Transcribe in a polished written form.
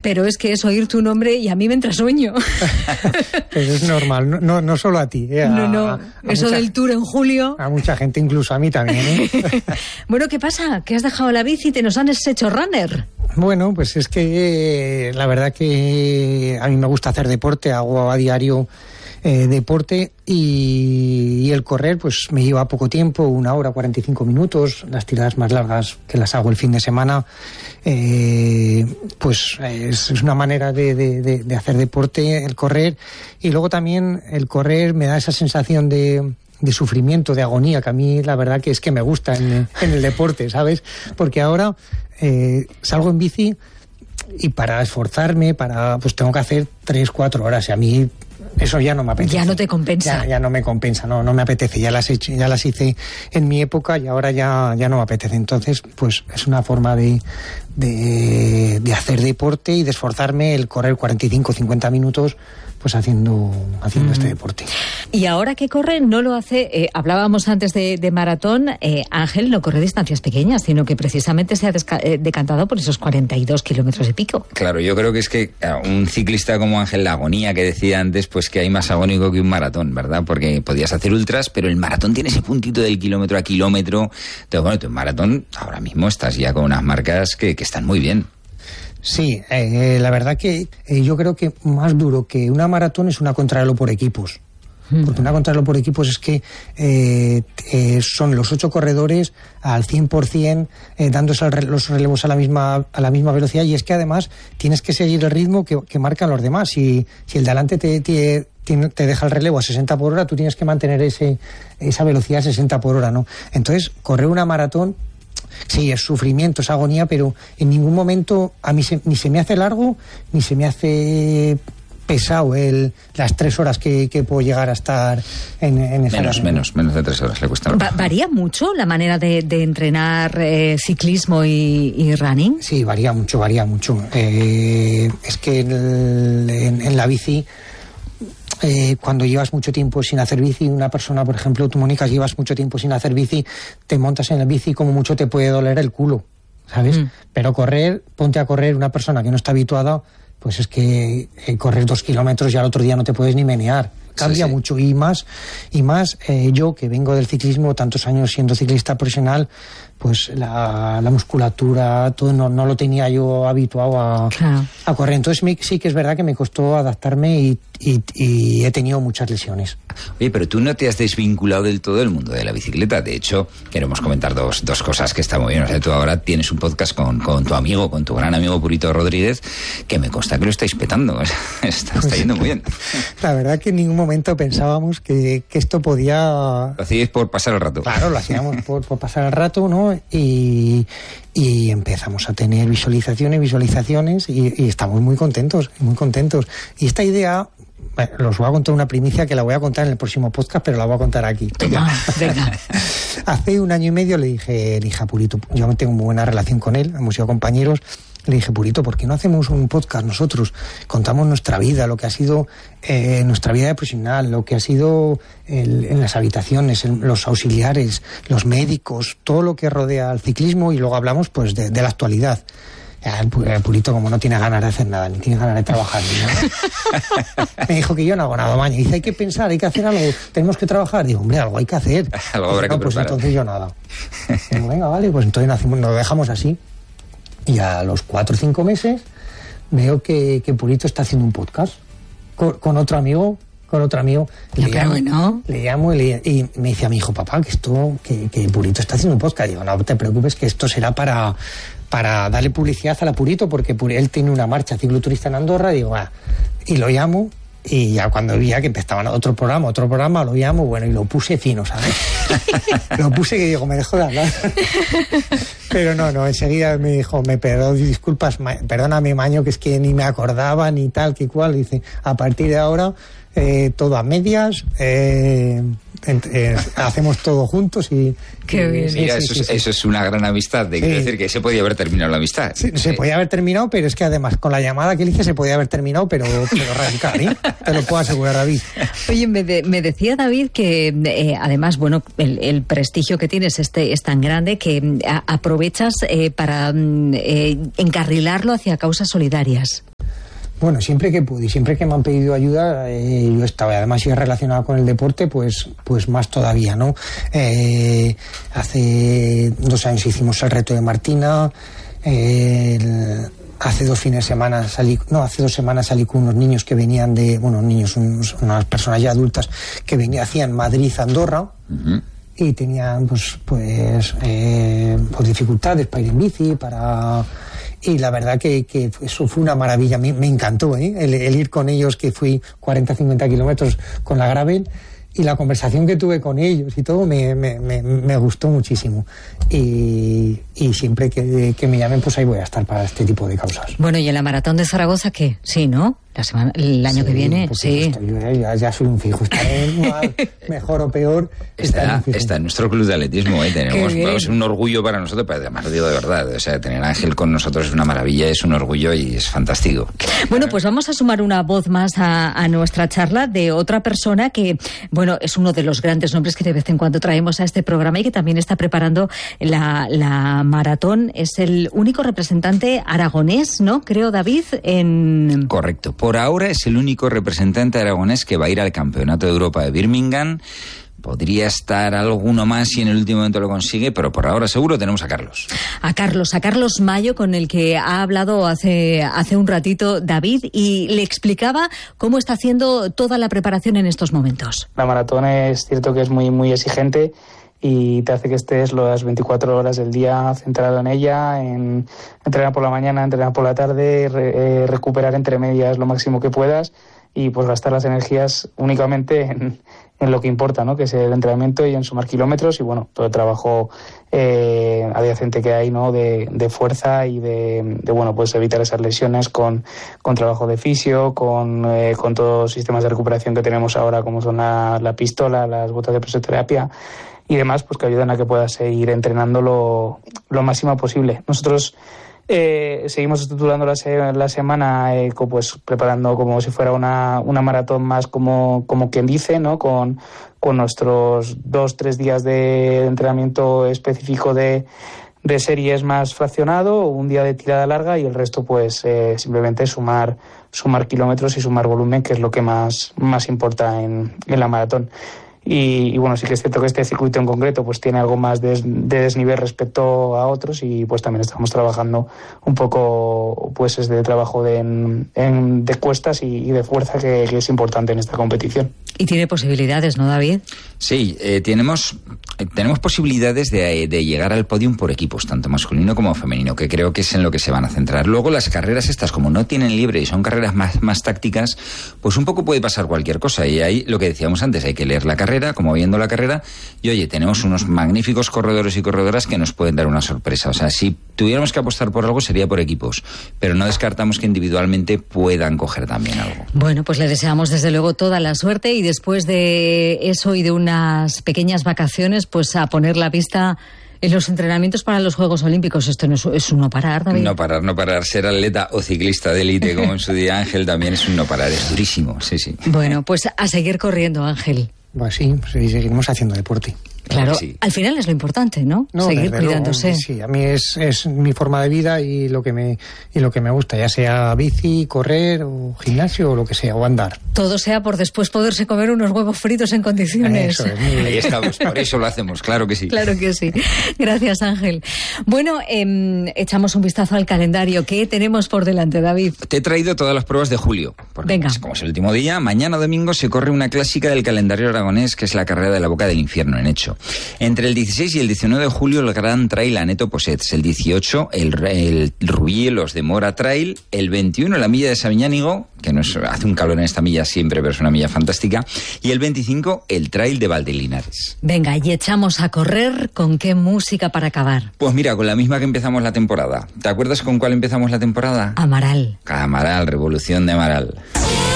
Pero es que es oír tu nombre y a mí me entra sueño. Pero es normal, no solo a ti. No. Eso del Tour en julio. A mucha gente, incluso a mí también. Bueno, ¿qué pasa? ¿Que has dejado la bici y te nos han hecho runner? Bueno, pues es que la verdad que a mí me gusta hacer deporte, hago a diario deporte y el correr pues me lleva poco tiempo, 1 hora, 45 minutos, las tiradas más largas que las hago el fin de semana, pues es una manera de hacer deporte el correr, y luego también el correr me da esa sensación de sufrimiento, de agonía, que a mí la verdad que es que me gusta en el deporte, ¿sabes? Porque ahora salgo en bici y para esforzarme, pues tengo que hacer 3-4 horas, y a mí eso ya no me apetece. Ya no te compensa. Ya no me compensa, no me apetece. Ya las hice en mi época y ahora ya no me apetece. Entonces, pues es una forma de hacer deporte y de esforzarme, el correr 45-50 minutos pues haciendo este deporte. Y ahora que corre, no lo hace, hablábamos antes de maratón, Ángel no corre distancias pequeñas, sino que precisamente se ha decantado por esos 42 kilómetros y pico. Claro, yo creo que es que un ciclista como Ángel, la agonía que decía antes, pues que hay más agónico que un maratón, ¿verdad? Porque podías hacer ultras, pero el maratón tiene ese puntito del kilómetro a kilómetro. Entonces, bueno, tú en maratón ahora mismo estás ya con unas marcas que están muy bien. Sí, la verdad que yo creo que más duro que una maratón es una contrarreloj por equipos. Porque una contrarreloj por equipos es que son los 8 corredores al 100%, dándose los relevos a la misma velocidad, y es que además tienes que seguir el ritmo que marcan los demás. Si el de adelante te deja el relevo a 60 por hora, tú tienes que mantener esa velocidad a 60 por hora, ¿no? Entonces, correr una maratón, sí, es sufrimiento, es agonía, pero en ningún momento a mí ni se me hace largo, ni se me hace pesado las 3 horas que puedo llegar a estar en esa menos de 3 horas le cuesta. ¿Varía mucho la manera de entrenar ciclismo y running? Sí, varía mucho. Es que en la bici, cuando llevas mucho tiempo sin hacer bici, una persona, por ejemplo, tú, Mónica, llevas mucho tiempo sin hacer bici, te montas en la bici y como mucho te puede doler el culo, ¿sabes? Pero ponte a correr una persona que no está habituada, pues es que correr 2 kilómetros y al otro día no te puedes ni menear. Cambia mucho, y más yo que vengo del ciclismo, tantos años siendo ciclista profesional, pues la musculatura, todo no lo tenía yo habituado a correr. Entonces sí que es verdad que me costó adaptarme y he tenido muchas lesiones. Oye, pero tú no te has desvinculado del todo del mundo de la bicicleta. De hecho, queremos comentar dos cosas que están muy bien. O sea, tú ahora tienes un podcast con tu gran amigo Purito Rodríguez, que me consta que lo estáis petando. Está yendo muy bien. La verdad que en ningún momento pensábamos que esto podía... Lo hacíais por pasar el rato. Claro, lo hacíamos por pasar el rato, ¿no? Y empezamos a tener visualizaciones y estamos muy contentos. Y esta idea, bueno, os voy a contar una primicia que la voy a contar en el próximo podcast, pero la voy a contar aquí. Venga. Hace 1 año y medio le dije a Purito, yo tengo muy buena relación con él, hemos sido compañeros. Le dije, Purito, ¿por qué no hacemos un podcast nosotros? Contamos nuestra vida, lo que ha sido nuestra vida de profesional, lo que ha sido en las habitaciones, los auxiliares, los médicos, todo lo que rodea al ciclismo, y luego hablamos pues de la actualidad. El Purito, como no tiene ganas de hacer nada, ni tiene ganas de trabajar, ni nada, me dijo que yo no hago nada, maña. Dice, hay que pensar, hay que hacer algo, tenemos que trabajar. Digo, hombre, algo hay que hacer. Algo habrá que pues preparar. Entonces yo nada. Digo, venga, vale, pues entonces nos lo dejamos así. Y a los 4 o 5 meses veo que Purito está haciendo un podcast con otro amigo. Le llamo y me dice a mi hijo, papá, que Purito está haciendo un podcast. Digo, no te preocupes, que esto será para darle publicidad a la Purito, porque él tiene una marcha cicloturista en Andorra. Digo, y lo llamo. Y ya cuando veía que empezaban otro programa, lo llamo, bueno, y lo puse fino, ¿sabes? Lo puse que digo, me dejo de hablar. Pero no, enseguida me dijo, disculpas, perdóname, Maño, que es que ni me acordaba, ni tal, que cual. Dice, a partir de ahora, todo a medias, hacemos todo juntos y... Qué bien. Mira, eso es una gran amistad. Quiero decir que se podía haber terminado la amistad. Sí, se podía haber terminado, pero es que además con la llamada que le hice se podía haber terminado, pero radical, ¿eh? Te lo puedo asegurar, David. Oye, me decía David que además, bueno, el prestigio que tienes es tan grande que aprovechas para encarrilarlo hacia causas solidarias. Bueno, siempre que pude y siempre que me han pedido ayuda, yo estaba. Además, si es relacionado con el deporte, pues más todavía, ¿no? Hace 2 años hicimos el reto de Martina. Hace 2 semanas salí con unos niños que venían unas personas ya adultas que hacían Madrid-Andorra. Uh-huh. Y tenían pues dificultades para ir en bici, y la verdad que eso fue una maravilla. Me encantó el ir con ellos, que fui 40-50 kilómetros con la gravel, y la conversación que tuve con ellos y todo me gustó muchísimo, y siempre que me llamen, pues ahí voy a estar para este tipo de causas. Bueno, ¿y en la maratón de Zaragoza qué? Sí, ¿no? El año que viene, sí. Yo ya soy un fijo. Estaré mejor o peor. Está en nuestro club de atletismo. Vamos, un orgullo para nosotros, pero además digo de verdad. O sea, tener a Ángel con nosotros es una maravilla, es un orgullo y es fantástico. Bueno, pues vamos a sumar una voz más a nuestra charla de otra persona que, bueno, es uno de los grandes nombres que de vez en cuando traemos a este programa y que también está preparando la maratón. Es el único representante aragonés, ¿no? Creo, David, en... Correcto. Por ahora es el único representante aragonés que va a ir al Campeonato de Europa de Birmingham. Podría estar alguno más si en el último momento lo consigue, pero por ahora seguro tenemos a Carlos. A Carlos Mayo, con el que ha hablado hace un ratito David, y le explicaba cómo está haciendo toda la preparación en estos momentos. La maratón es cierto que es muy, muy exigente y te hace que estés las 24 horas del día centrado en ella, en entrenar por la mañana, entrenar por la tarde, recuperar entre medias lo máximo que puedas y pues gastar las energías únicamente en lo que importa, ¿no? Que es el entrenamiento y en sumar kilómetros y bueno, todo el trabajo adyacente que hay, ¿no? De fuerza y de bueno, pues evitar esas lesiones con trabajo de fisio, con todos los sistemas de recuperación que tenemos ahora, como son la pistola, las botas de presoterapia y demás, pues que ayudan a que puedas seguir entrenando lo máximo posible. Nosotros seguimos estructurando la semana, pues preparando como si fuera una maratón más, como quien dice, ¿no? Con nuestros 2-3 días de entrenamiento específico de series más fraccionado, un día de tirada larga y el resto pues simplemente sumar kilómetros y sumar volumen, que es lo que más importa en la maratón. Y bueno, sí que es cierto que este circuito en concreto pues tiene algo más de desnivel respecto a otros y pues también estamos trabajando un poco pues de trabajo de cuestas y de fuerza que es importante en esta competición. Y tiene posibilidades, ¿no, David? Sí, tenemos posibilidades de llegar al podium por equipos, tanto masculino como femenino, que creo que es en lo que se van a centrar. Luego las carreras estas, como no tienen libre y son carreras más tácticas, pues un poco puede pasar cualquier cosa. Y ahí, lo que decíamos antes, hay que leer la carrera, como viendo la carrera, y oye, tenemos unos magníficos corredores y corredoras que nos pueden dar una sorpresa. O sea, si tuviéramos que apostar por algo sería por equipos, pero no descartamos que individualmente puedan coger también algo. Bueno, pues le deseamos desde luego toda la suerte y después de eso y de unas pequeñas vacaciones, pues a poner la vista en los entrenamientos para los Juegos Olímpicos. Esto no es un no parar, David. No parar. Ser atleta o ciclista de élite, como en su día Ángel, también es un no parar. Es durísimo, sí. Bueno, pues a seguir corriendo, Ángel. Pues sí, seguiremos haciendo deporte. Claro, sí. Al final es lo importante, ¿no? Seguir cuidándose. Luego, sí, a mí es mi forma de vida y lo que me gusta, ya sea bici, correr o gimnasio o lo que sea, o andar. Todo sea por después poderse comer unos huevos fritos en condiciones. Eso es, muy bien. Ahí estamos, por eso lo hacemos, claro que sí. Claro que sí. Gracias, Ángel. Bueno, echamos un vistazo al calendario. ¿Qué tenemos por delante, David? Te he traído todas las pruebas de julio. Venga. Como es el último día, mañana domingo se corre una clásica del calendario aragonés, que es la carrera de la Boca del Infierno en Hecho. Entre el 16 y el 19 de julio el Gran Trail Aneto Possets, el 18 el Rubielos de Mora Trail, el 21 la milla de Sabiñánigo, que hace un calor en esta milla siempre, pero es una milla fantástica, y el 25 el Trail de Valdelinares. Venga, y echamos a correr. ¿Con qué música para acabar? Pues mira, con la misma que empezamos la temporada. ¿Te acuerdas con cuál empezamos la temporada? Amaral, Revolución de Amaral.